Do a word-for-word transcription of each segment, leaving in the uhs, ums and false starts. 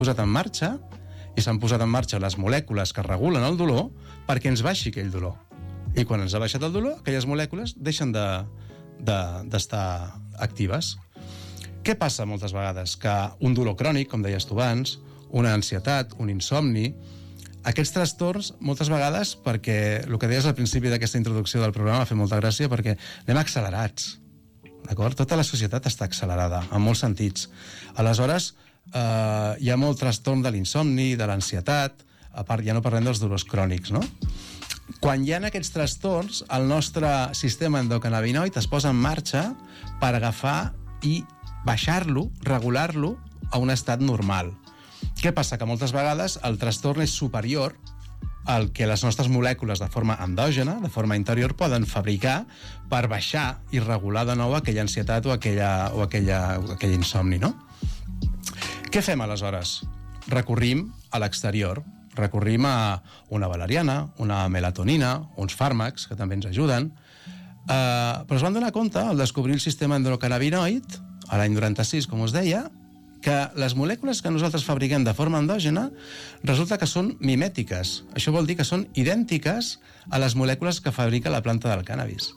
posat en marxa i s'han posat en marxa les molècules que regulen el dolor perquè ens baixi aquell dolor. I quan ens ha baixat el dolor, aquelles molècules deixen de, de, d'estar actives. Què passa moltes vegades? Que un dolor crònic, com deies tu abans, una ansietat, un insomni, aquests trastorns, moltes vegades, perquè el que deies al principi d'aquesta introducció del programa m'ha fet molta gràcia, perquè anem accelerats, d'acord? Tota la societat està accelerada, en molts sentits. Aleshores, eh, hi ha molt trastorn de l'insomni, de l'ansietat, a part ja no parlem dels dolors crònics, no? Quan hi ha aquests trastorns, el nostre sistema endocannabinoide es posa en marxa per agafar i baixar-lo, regular-lo a un estat normal. Què passa? Que moltes vegades el trastorn és superior al que les nostres molècules de forma endògena, de forma interior, poden fabricar per baixar i regular de nou aquella ansietat o aquella, o aquella, o aquell insomni, no? Què fem aleshores? Recorrim a l'exterior. Recorrim a una valeriana, una melatonina, uns fàrmacs que també ens ajuden. Uh, però es van donar compte, al descobrir el sistema endocannabinoide, a l'any noranta-sis, com us deia, que les molècules que nosaltres fabriquem de forma endògena resulta que són mimètiques. Això vol dir que són idèntiques a les molècules que fabrica la planta del cànnabis.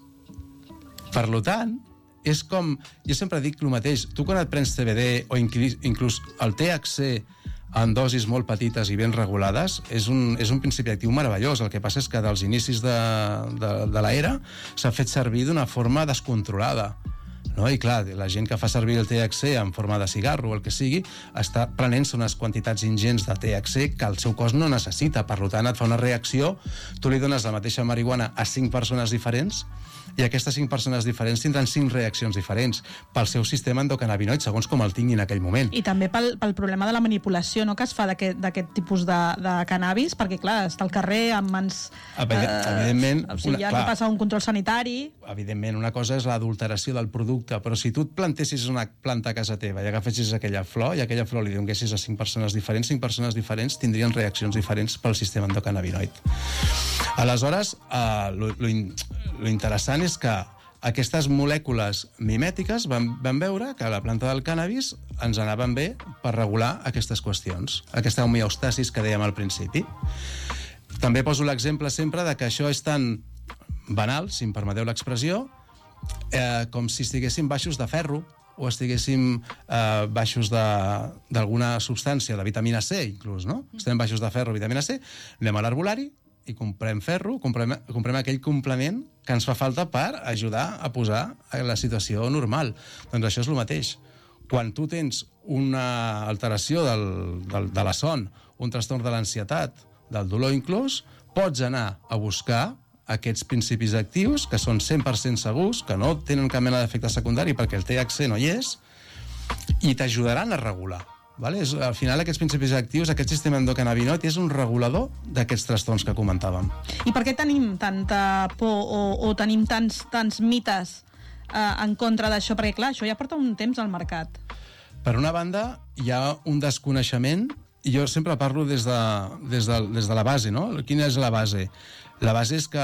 Per tant, és com... Jo sempre dic el mateix. Tu quan et prens C B D o inclús el T H C en dosis molt petites i ben regulades, és un, és un principi actiu meravellós. El que passa és que dels inicis de, de, de l'era s'ha fet servir d'una forma descontrolada. No? I clar, la gent que fa servir el T H C en forma de cigarro o el que sigui, està prenent-se unes quantitats ingents de T H C que el seu cos no necessita. Per tant, et fa una reacció, tu li dones la mateixa marihuana a cinc persones diferents i aquestes cinc persones diferents tindran cinc reaccions diferents pel seu sistema endocannabinoide, segons com el tinguin en aquell moment. I també pel, pel problema de la manipulació, no?, que es fa d'aquest tipus de, de cannabis, perquè, clar, està al carrer amb mans... Evident, eh, evidentment... O sigui, ja una, passa un control sanitari... Evidentment, una cosa és l'adulteració del producte, però si tu et plantessis una planta a casa teva i agafessis aquella flor i aquella flor li donessis a cinc persones diferents, cinc persones diferents tindrien reaccions diferents pel sistema endocannabinoide. Aleshores, eh, lo, lo, lo interessant és que aquestes molècules mimètiques van, van veure que la planta del cànnabis ens anaven bé per regular aquestes qüestions, aquesta homeostasis que dèiem al principi. També poso l'exemple sempre de que això és tan banal, si em permeteu l'expressió, eh, com si estiguéssim baixos de ferro o estiguéssim eh, baixos d'alguna substància, de vitamina C inclús, no? Estem baixos de ferro o vitamina C, anem a l'arbolari i comprem ferro, comprem, comprem aquell complement que ens fa falta per ajudar a posar la situació normal. Doncs això és el mateix. Quan tu tens una alteració del, del, de la son, un trastorn de l'ansietat, del dolor inclús, pots anar a buscar aquests principis actius que són cent per cent segurs, que no tenen cap mena d'efecte secundari perquè el T H C no hi és, i t'ajudaran a regular. Vale? És, al final aquests principis actius, aquest sistema endocannabinoide és un regulador d'aquests trastorns que comentàvem. I per què tenim tanta por o, o tenim tants, tants mites eh, en contra d'això? Perquè clar, això ja porta un temps al mercat. Per una banda, hi ha un desconeixement, i jo sempre parlo des de, des de, des de la base, no? Quina és la base? La base és que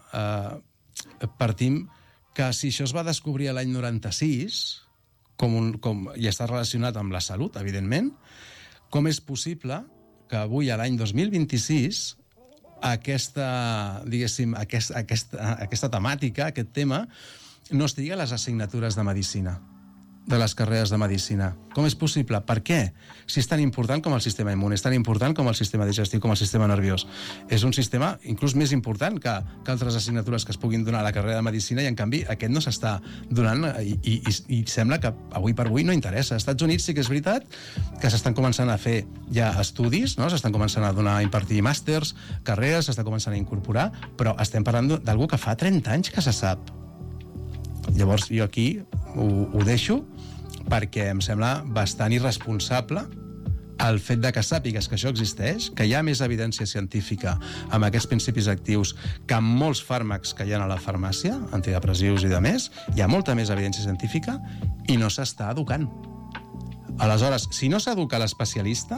eh, partim que si això es va descobrir l'any noranta-sis, com un, com, i està relacionat amb la salut, evidentment, com és possible que avui, a l'any dos mil vint-i-sis, aquesta, diguéssim, aquest, aquesta, aquesta temàtica, aquest tema, no estigui a les assignatures de medicina, de les carreres de medicina. Com és possible? Per què? Si és tan important com el sistema immune, és tan important com el sistema digestiu, com el sistema nerviós. És un sistema inclús més important que, que altres assignatures que es puguin donar a la carrera de medicina i, en canvi, aquest no s'està donant i, i, i sembla que avui per avui no interessa. Als Estats Units sí que és veritat que s'estan començant a fer ja estudis, no? S'estan començant a donar, a impartir màsters, carreres, s'està començant a incorporar, però estem parlant d'algú que fa trenta anys que se sap. Llavors jo aquí ho, ho deixo perquè em sembla bastant irresponsable el fet de que sàpigues que això existeix, que hi ha més evidència científica amb aquests principis actius que amb molts fàrmacs que hi ha a la farmàcia, antidepressius i de més, hi ha molta més evidència científica i no s'està educant. Aleshores, si no s'educa l'especialista,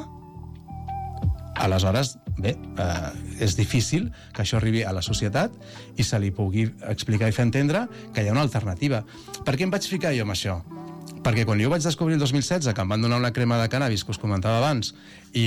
aleshores, bé, eh, és difícil que això arribi a la societat i se li pugui explicar i fer entendre que hi ha una alternativa. Per què em vaig ficar jo amb això? perquè quan jo vaig descobrir el dos mil setze que em van donar una crema de cannabis que us comentava abans i